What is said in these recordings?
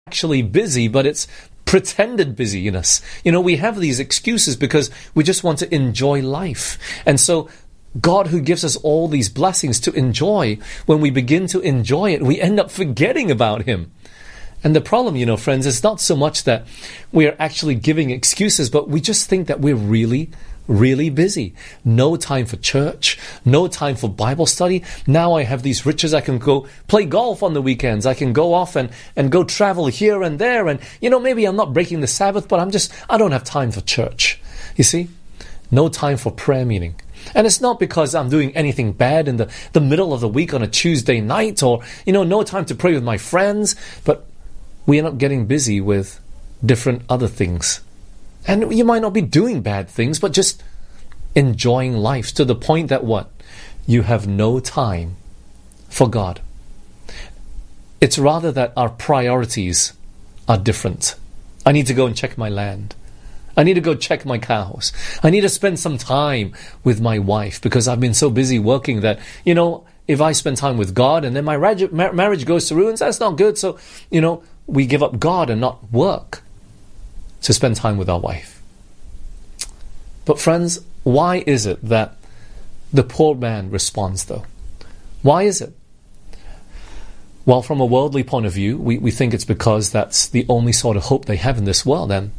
actually busy, but it's pretended busyness. We have these excuses because we just want to enjoy life. And so God, who gives us all these blessings to enjoy, when we begin to enjoy it, we end up forgetting about Him. And the problem, friends, is not so much that we are actually giving excuses, but we just think that we're really, really busy. No time for church, no time for Bible study. Now I have these riches. I can go play golf on the weekends. I can go off and go travel here and there. And, maybe I'm not breaking the Sabbath, but I don't have time for church. You see? No time for prayer meeting. And it's not because I'm doing anything bad in the middle of the week on a Tuesday night, or, no time to pray with my friends, but we end up getting busy with different other things. And you might not be doing bad things, but just enjoying life to the point that what? You have no time for God. It's rather that our priorities are different. I need to go and check my land. I need to go check my cows. I need to spend some time with my wife because I've been so busy working that, if I spend time with God and then my marriage goes to ruins, that's not good. So, we give up God and not work to spend time with our wife. But friends, why is it that the poor man responds though? Why is it? Well, from a worldly point of view, we think it's because that's the only sort of hope they have in this world. And,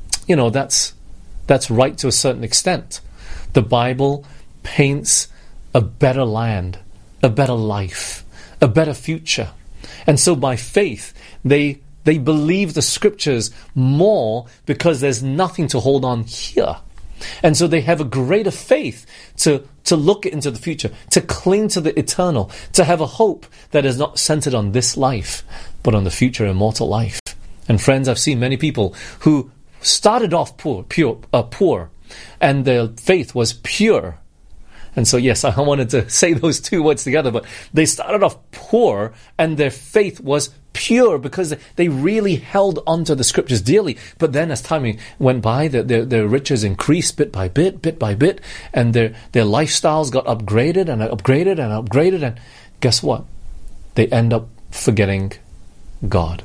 that's right to a certain extent. The Bible paints a better land, a better life, a better future. And so by faith, they believe the Scriptures more because there's nothing to hold on here. And so they have a greater faith to look into the future, to cling to the eternal, to have a hope that is not centered on this life, but on the future immortal life. And friends, I've seen many people who started off poor, and their faith was pure. And so, yes, I wanted to say those two words together, but they started off poor, and their faith was pure because they really held onto the Scriptures dearly. But then as time went by, their riches increased bit by bit, and their lifestyles got upgraded, and guess what? They end up forgetting God.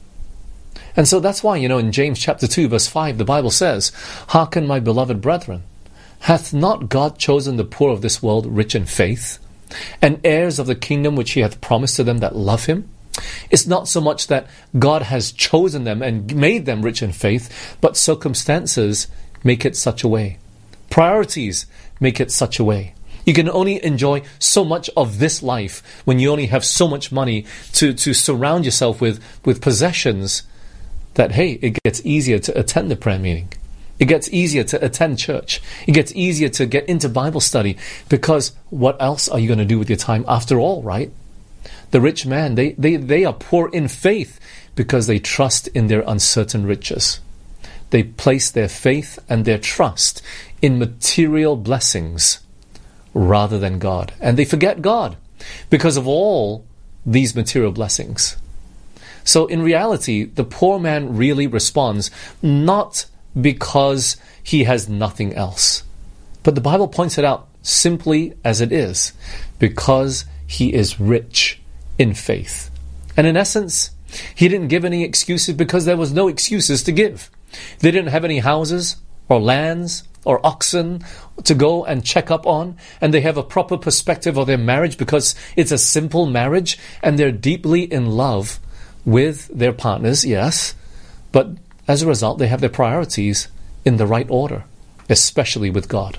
And so that's why, in James chapter 2, verse 5, the Bible says, "Hearken, my beloved brethren, hath not God chosen the poor of this world rich in faith, and heirs of the kingdom which He hath promised to them that love Him?" It's not so much that God has chosen them and made them rich in faith, but circumstances make it such a way. Priorities make it such a way. You can only enjoy so much of this life when you only have so much money to surround yourself with possessions that, hey, it gets easier to attend the prayer meeting. It gets easier to attend church. It gets easier to get into Bible study because what else are you going to do with your time after all, right? The rich man, they are poor in faith because they trust in their uncertain riches. They place their faith and their trust in material blessings rather than God. And they forget God because of all these material blessings. So in reality, the poor man really responds not because he has nothing else, but the Bible points it out simply as it is, because he is rich in faith. And in essence, he didn't give any excuses because there was no excuses to give. They didn't have any houses or lands or oxen to go and check up on, and they have a proper perspective of their marriage because it's a simple marriage and they're deeply in love with their partners, yes, but as a result, they have their priorities in the right order, especially with God.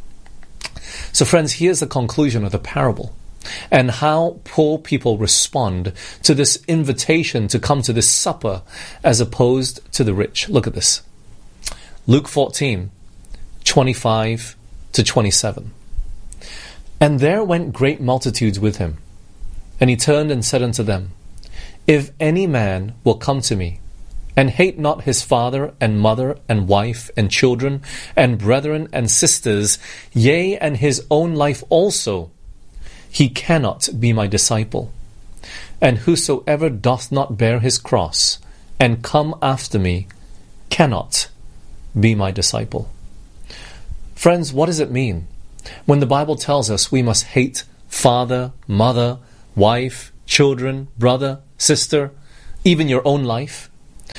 So friends, here's the conclusion of the parable and how poor people respond to this invitation to come to this supper as opposed to the rich. Look at this. Luke 14, 25 to 27. "And there went great multitudes with him, and he turned and said unto them, If any man will come to me, and hate not his father and mother and wife and children and brethren and sisters, yea, and his own life also, he cannot be my disciple. And whosoever doth not bear his cross and come after me cannot be my disciple." Friends, what does it mean when the Bible tells us we must hate father, mother, wife, children, brother, sister, even your own life?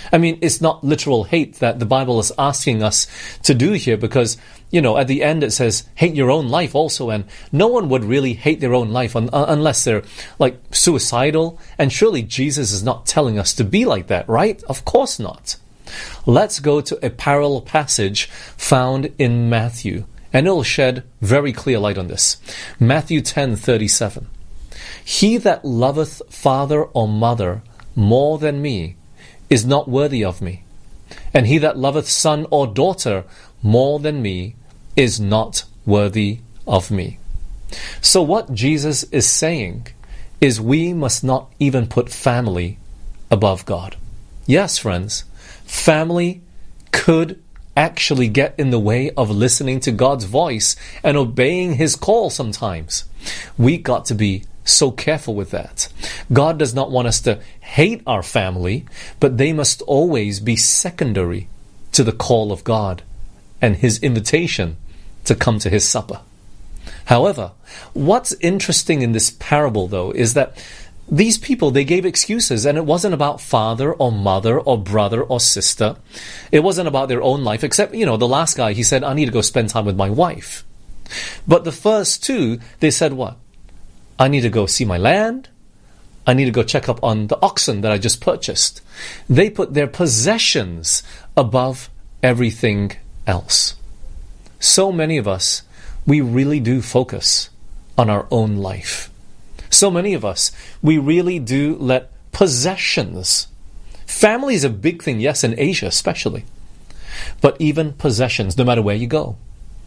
I mean, it's not literal hate that the Bible is asking us to do here, because, at the end it says, hate your own life also, and no one would really hate their own life unless they're, like, suicidal, and surely Jesus is not telling us to be like that, right? Of course not. Let's go to a parallel passage found in Matthew, and it will shed very clear light on this. Matthew 10:37. He that loveth father or mother more than me is not worthy of me, and he that loveth son or daughter more than me is not worthy of me. So what Jesus is saying is we must not even put family above God. Yes, friends, family could actually get in the way of listening to God's voice and obeying His call sometimes. We got to be so careful with that. God does not want us to hate our family, but they must always be secondary to the call of God and His invitation to come to His supper. However, what's interesting in this parable, though, is that these people, they gave excuses, and it wasn't about father or mother or brother or sister. It wasn't about their own life, except, the last guy, he said, I need to go spend time with my wife. But the first two, they said what? I need to go see my land. I need to go check up on the oxen that I just purchased. They put their possessions above everything else. So many of us, we really do focus on our own life. So many of us, we really do let possessions. Family is a big thing, yes, in Asia especially. But even possessions, no matter where you go.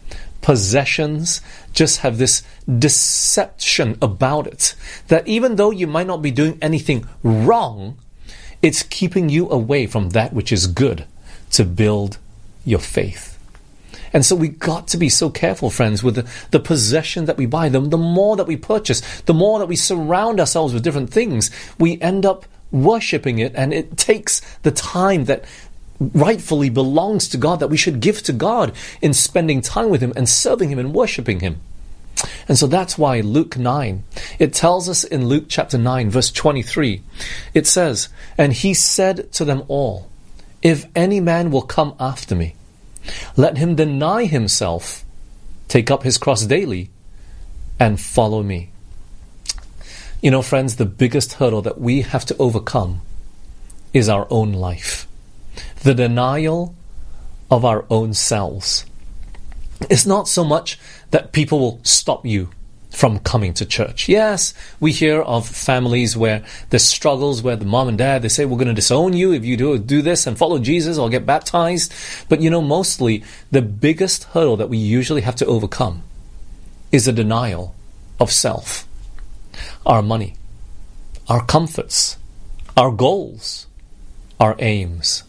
Possessions just have this deception about it, that even though you might not be doing anything wrong, it's keeping you away from that which is good to build your faith. And so we got to be so careful, friends, with the possession that we buy. The more that we purchase, the more that we surround ourselves with different things, we end up worshipping it, and it takes the time that rightfully belongs to God, that we should give to God in spending time with Him and serving Him and worshipping Him. And so that's why Luke 9, it tells us in Luke chapter 9, verse 23, it says, And He said to them all, If any man will come after me, let him deny himself, take up his cross daily, and follow me. Friends, the biggest hurdle that we have to overcome is our own life. The denial of our own selves. It's not so much that people will stop you from coming to church. Yes, we hear of families where there's struggles where the mom and dad, they say, we're going to disown you if you do this and follow Jesus or get baptized. But mostly the biggest hurdle that we usually have to overcome is a denial of self. Our money, our comforts, our goals, our aims.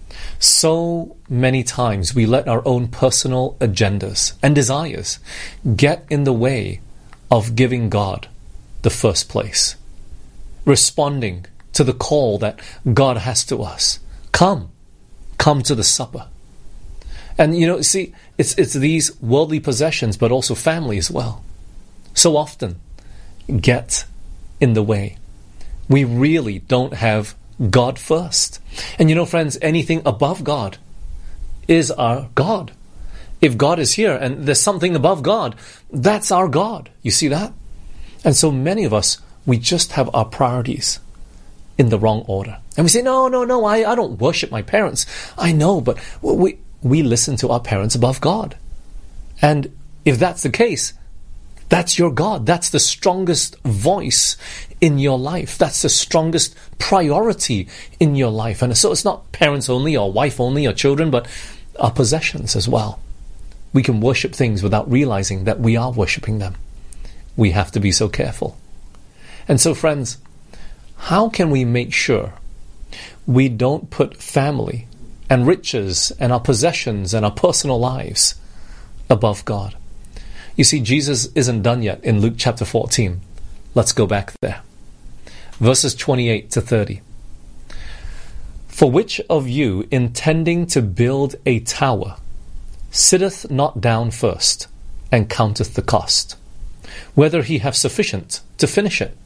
So many times we let our own personal agendas and desires get in the way of giving God the first place, responding to the call that God has to us. Come to the supper. And see, it's these worldly possessions, but also family as well, so often get in the way. We really don't have God first. And friends, anything above God is our God. If God is here and there's something above God, that's our God. You see that? And so many of us, we just have our priorities in the wrong order. And we say, no, I don't worship my parents. I know, but we listen to our parents above God. And if that's the case, that's your God. That's the strongest voice in your life. That's the strongest priority in your life. And so it's not parents only or wife only or children, but our possessions as well. We can worship things without realizing that we are worshiping them. We have to be so careful. And so, friends, how can we make sure we don't put family and riches and our possessions and our personal lives above God? You see, Jesus isn't done yet in Luke chapter 14. Let's go back there. Verses 28 to 30. For which of you, intending to build a tower, sitteth not down first, and counteth the cost, whether he have sufficient to finish it?